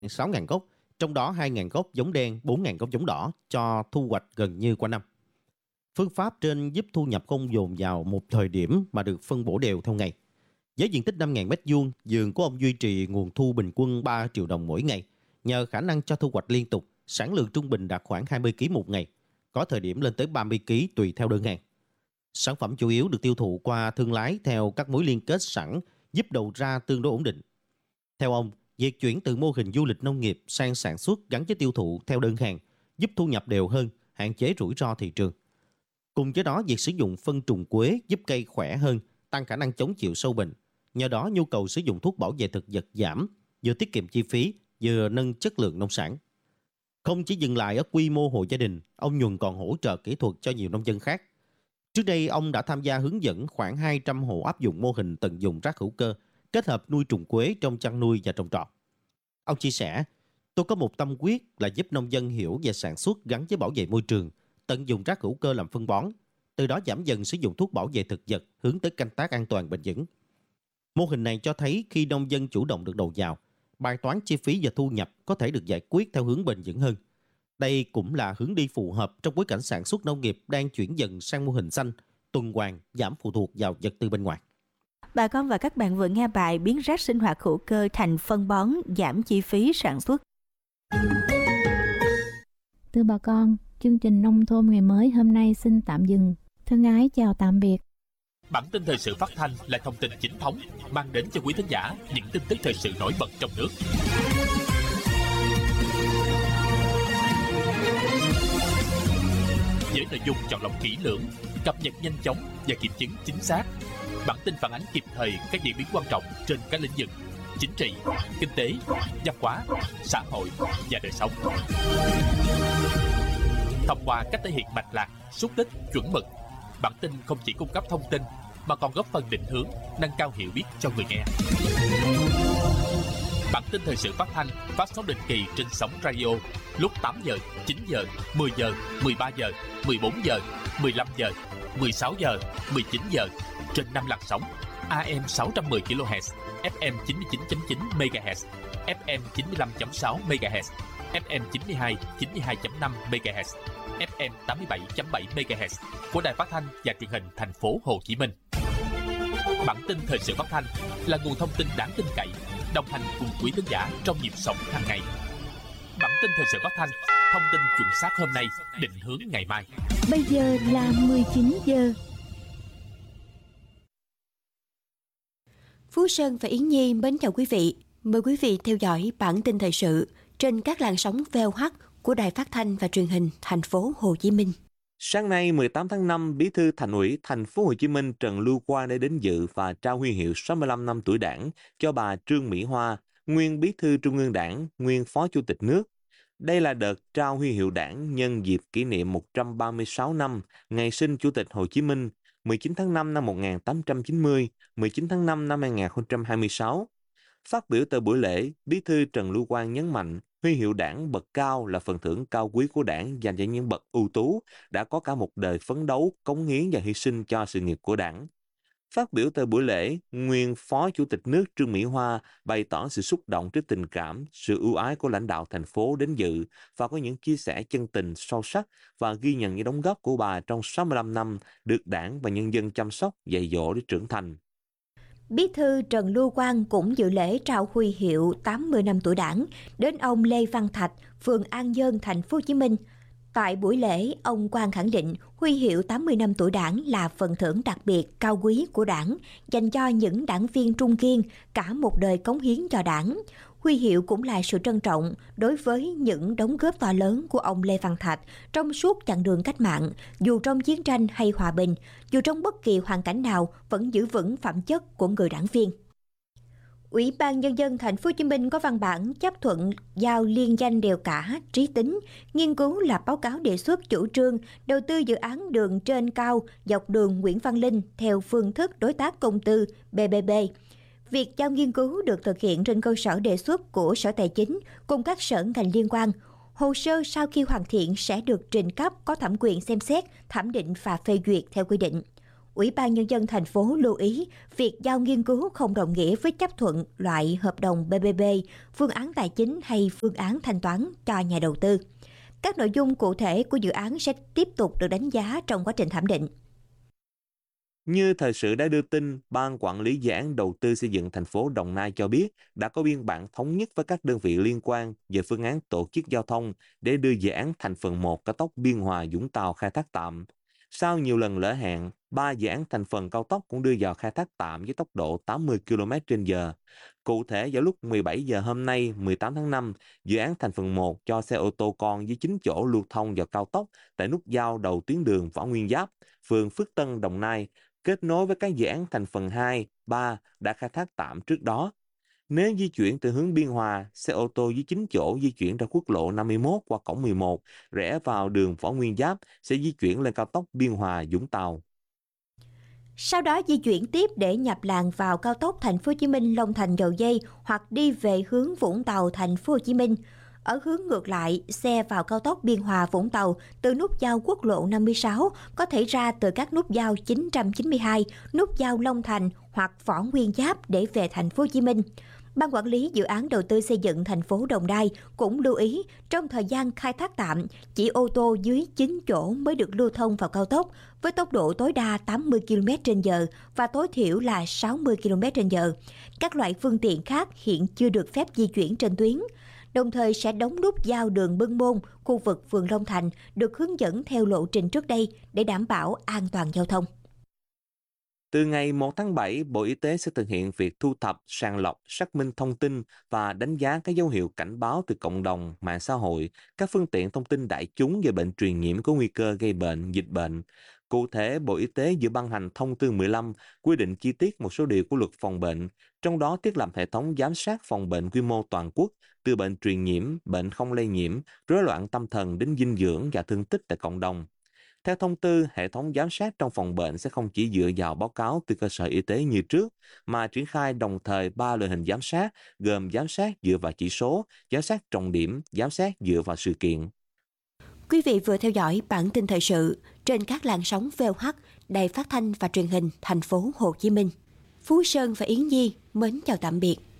6.000 gốc, trong đó 2.000 gốc giống đen, 4.000 gốc giống đỏ cho thu hoạch gần như qua năm. Phương pháp trên giúp thu nhập không dồn vào một thời điểm mà được phân bổ đều theo ngày. Với diện tích 5.000 m2, vườn của ông duy trì nguồn thu bình quân 3 triệu đồng mỗi ngày. Nhờ khả năng cho thu hoạch liên tục, sản lượng trung bình đạt khoảng 20 kg một ngày, có thời điểm lên tới 30 kg tùy theo đơn hàng. Sản phẩm chủ yếu được tiêu thụ qua thương lái theo các mối liên kết sẵn, giúp đầu ra tương đối ổn định. Theo ông, việc chuyển từ mô hình du lịch nông nghiệp sang sản xuất gắn với tiêu thụ theo đơn hàng giúp thu nhập đều hơn, hạn chế rủi ro thị trường. Cùng với đó, việc sử dụng phân trùng quế giúp cây khỏe hơn, tăng khả năng chống chịu sâu bệnh. Nhờ đó, nhu cầu sử dụng thuốc bảo vệ thực vật giảm, vừa tiết kiệm chi phí, vừa nâng chất lượng nông sản. Không chỉ dừng lại ở quy mô hộ gia đình, ông Nhuần còn hỗ trợ kỹ thuật cho nhiều nông dân khác. Trước đây, ông đã tham gia hướng dẫn khoảng 200 hộ áp dụng mô hình tận dụng rác hữu cơ, kết hợp nuôi trùng quế trong chăn nuôi và trồng trọt. Ông chia sẻ, tôi có một tâm quyết là giúp nông dân hiểu về sản xuất gắn với bảo vệ môi trường, tận dụng rác hữu cơ làm phân bón, từ đó giảm dần sử dụng thuốc bảo vệ thực vật, hướng tới canh tác an toàn bền vững. Mô hình này cho thấy khi nông dân chủ động được đầu vào, bài toán chi phí và thu nhập có thể được giải quyết theo hướng bền vững hơn. Đây cũng là hướng đi phù hợp trong bối cảnh sản xuất nông nghiệp đang chuyển dần sang mô hình xanh, tuần hoàn, giảm phụ thuộc vào vật tư bên ngoài. Bà con và các bạn vừa nghe bài biến rác sinh hoạt hữu cơ thành phân bón, giảm chi phí sản xuất. Thưa bà con, chương trình Nông thôn ngày mới hôm nay xin tạm dừng. Thân ái chào tạm biệt. Bản tin thời sự phát thanh là thông tin chính thống, mang đến cho quý thính giả những tin tức thời sự nổi bật trong nước. Với nội dung chọn lọc kỹ lưỡng, cập nhật nhanh chóng và kiểm chứng chính xác. Bản tin phản ánh kịp thời các diễn biến quan trọng trên các lĩnh vực chính trị, kinh tế, văn hóa, xã hội và đời sống. Thông qua cách thể hiện mạch lạc, xúc tích, chuẩn mực, bản tin không chỉ cung cấp thông tin mà còn góp phần định hướng, nâng cao hiểu biết cho người nghe. Bản tin thời sự phát thanh phát sóng định kỳ trên sóng radio lúc 8 giờ, 9 giờ, 10 giờ, 13 giờ, 14 giờ, 15 giờ, 16 giờ, 19 giờ trên 5 làn sóng AM 610 kHz, FM 99.9 MHz, FM 95.6 MHz, FM 92, 92.5 MHz, FM 87.7 MHz của Đài Phát thanh và Truyền hình Thành phố Hồ Chí Minh. Bản tin thời sự phát thanh là nguồn thông tin đáng tin cậy, đồng hành cùng quý thính giả trong nhịp sống hàng ngày. Bản tin thời sự phát thanh, thông tin chuẩn xác hôm nay, định hướng ngày mai. Bây giờ là 19 giờ. Phú Sơn và Yến Nhi mến chào quý vị. Mời quý vị theo dõi bản tin thời sự trên các làn sóng VOH của Đài Phát thanh và Truyền hình Thành phố Hồ Chí Minh. Sáng nay 18 tháng 5, Bí thư Thành ủy Thành phố Hồ Chí Minh Trần Lưu Quang đã đến dự và trao huy hiệu 65 năm tuổi Đảng cho bà Trương Mỹ Hoa, nguyên Bí thư Trung ương Đảng, nguyên Phó Chủ tịch nước. Đây là đợt trao huy hiệu Đảng nhân dịp kỷ niệm 136 năm ngày sinh Chủ tịch Hồ Chí Minh, 19 tháng 5 năm 1890, 19 tháng 5 năm 2026. Phát biểu tại buổi lễ, Bí thư Trần Lưu Quang nhấn mạnh huy hiệu Đảng bậc cao là phần thưởng cao quý của Đảng dành cho những bậc ưu tú đã có cả một đời phấn đấu, cống hiến và hy sinh cho sự nghiệp của Đảng. Phát biểu tại buổi lễ, nguyên Phó Chủ tịch nước Trương Mỹ Hoa bày tỏ sự xúc động trước tình cảm, sự ưu ái của lãnh đạo thành phố đến dự và có những chia sẻ chân tình, sâu sắc và ghi nhận những đóng góp của bà trong 65 năm được Đảng và nhân dân chăm sóc, dạy dỗ để trưởng thành. Bí thư Trần Lưu Quang cũng dự lễ trao huy hiệu 80 năm tuổi Đảng đến ông Lê Văn Thạch, phường An Nhơn, Thành phố Hồ Chí Minh. Tại buổi lễ, ông Quang khẳng định huy hiệu 80 năm tuổi Đảng là phần thưởng đặc biệt cao quý của Đảng dành cho những đảng viên trung kiên cả một đời cống hiến cho Đảng. Huy hiệu cũng là sự trân trọng đối với những đóng góp to lớn của ông Lê Văn Thạch trong suốt chặng đường cách mạng, dù trong chiến tranh hay hòa bình, dù trong bất kỳ hoàn cảnh nào vẫn giữ vững phẩm chất của người đảng viên. Ủy ban Nhân dân Thành phố Hồ Chí Minh có văn bản chấp thuận giao liên danh Đèo Cả, Trí Tính nghiên cứu lập báo cáo đề xuất chủ trương đầu tư dự án đường trên cao dọc đường Nguyễn Văn Linh theo phương thức đối tác công tư PPP. Việc giao nghiên cứu được thực hiện trên cơ sở đề xuất của Sở Tài chính cùng các sở ngành liên quan. Hồ sơ sau khi hoàn thiện sẽ được trình cấp có thẩm quyền xem xét, thẩm định và phê duyệt theo quy định. Ủy ban Nhân dân thành phố lưu ý việc giao nghiên cứu không đồng nghĩa với chấp thuận loại hợp đồng BBB, phương án tài chính hay phương án thanh toán cho nhà đầu tư. Các nội dung cụ thể của dự án sẽ tiếp tục được đánh giá trong quá trình thẩm định. Như thời sự đã đưa tin, Ban Quản lý Dự án Đầu tư xây dựng thành phố Đồng Nai cho biết đã có biên bản thống nhất với các đơn vị liên quan về phương án tổ chức giao thông để đưa dự án thành phần 1 cao tốc Biên Hòa - Vũng Tàu khai thác tạm. Sau nhiều lần lỡ hẹn, 3 dự án thành phần cao tốc cũng đưa vào khai thác tạm với tốc độ 80 km/h. Cụ thể, vào lúc 17 giờ hôm nay, 18 tháng 5, dự án thành phần 1 cho xe ô tô con với 9 chỗ lưu thông vào cao tốc tại nút giao đầu tuyến đường Võ Nguyên Giáp, phường Phước Tân, Đồng Nai, kết nối với các dự án thành phần 2, 3 đã khai thác tạm trước đó. Nếu di chuyển từ hướng Biên Hòa, xe ô tô với 9 chỗ di chuyển ra quốc lộ 51 qua cổng 11, rẽ vào đường Võ Nguyên Giáp sẽ di chuyển lên cao tốc Biên Hòa - Vũng Tàu. Sau đó di chuyển tiếp để nhập làn vào cao tốc Thành phố Hồ Chí Minh - Long Thành - Dầu Giây hoặc đi về hướng Vũng Tàu - Thành phố Hồ Chí Minh. Ở hướng ngược lại, xe vào cao tốc Biên Hòa - Vũng Tàu từ nút giao quốc lộ 56 có thể ra từ các nút giao 992, nút giao Long Thành hoặc Võ Nguyên Giáp để về Thành phố Hồ Chí Minh. Ban quản lý dự án đầu tư xây dựng thành phố Đồng Nai cũng lưu ý trong thời gian khai thác tạm, chỉ ô tô dưới 9 chỗ mới được lưu thông vào cao tốc với tốc độ tối đa 80 km/h và tối thiểu là 60 km/h. Các loại phương tiện khác hiện chưa được phép di chuyển trên tuyến. Đồng thời sẽ đóng nút giao đường Bưng Môn, khu vực phường Long Thành được hướng dẫn theo lộ trình trước đây để đảm bảo an toàn giao thông. Từ ngày 1 tháng 7, Bộ Y tế sẽ thực hiện việc thu thập, sàng lọc, xác minh thông tin và đánh giá các dấu hiệu cảnh báo từ cộng đồng, mạng xã hội, các phương tiện thông tin đại chúng về bệnh truyền nhiễm có nguy cơ gây bệnh, dịch bệnh. Cụ thể, Bộ Y tế vừa ban hành thông tư 15 quy định chi tiết một số điều của luật phòng bệnh, trong đó thiết lập hệ thống giám sát phòng bệnh quy mô toàn quốc từ bệnh truyền nhiễm, bệnh không lây nhiễm, rối loạn tâm thần đến dinh dưỡng và thương tích tại cộng đồng. Theo thông tư, hệ thống giám sát trong phòng bệnh sẽ không chỉ dựa vào báo cáo từ cơ sở y tế như trước, mà triển khai đồng thời 3 loại hình giám sát, gồm giám sát dựa vào chỉ số, giám sát trọng điểm, giám sát dựa vào sự kiện. Quý vị vừa theo dõi bản tin thời sự trên các làn sóng VOH, Đài Phát thanh và Truyền hình Thành phố Hồ Chí Minh. Phú Sơn và Yến Nhi mến chào tạm biệt.